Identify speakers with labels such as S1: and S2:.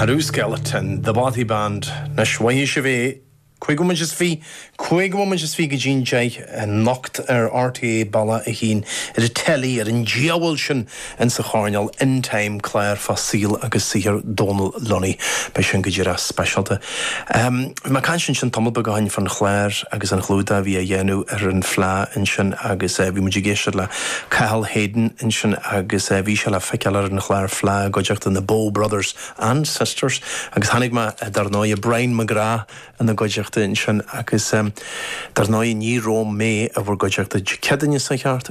S1: Haru Skeleton, the body band, na shwai shwe, Quigwoman just fi gajin jay and knocked RTA balla a heen at a telly at in Giawilshin and Saharnal in time Claire Facile agus Sir Donald Lunny by Shungajira specialty. My conscience and tumble began from Claire agus an Chluda via Yenu in Fla and Shin agus vi Mujigeshla Cahill Hayden and Shin agus Vishala Fekeller and Claire Fla Gojakt and the Bow brothers and sisters agus Hanigma Darnoya Brian McGrath and the Gojakt in Shin agus Darnoya Ni Rome May over Gojakt the Kedin Sakart